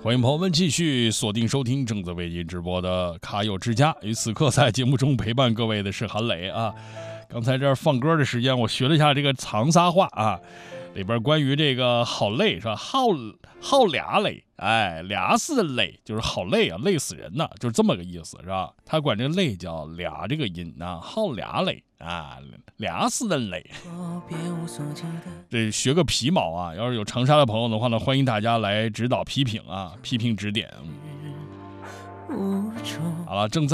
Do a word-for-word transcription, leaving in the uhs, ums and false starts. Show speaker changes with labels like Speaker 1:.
Speaker 1: 欢迎朋友们继续锁定收听正在为您直播的卡友之家，与此刻在节目中陪伴各位的是韩磊啊。刚才这儿放歌的时间，我学了一下这个长沙话啊，里边关于这个好累是吧？好好俩累，哎，俩死的累就是好累啊，累死人呐、啊，就是这么个意思是吧？他管这个累叫俩这个音啊，好俩累啊，俩死的累。这学个皮毛啊！要是有长沙的朋友的话呢，欢迎大家来指导批评啊，批评指点。好了，正在。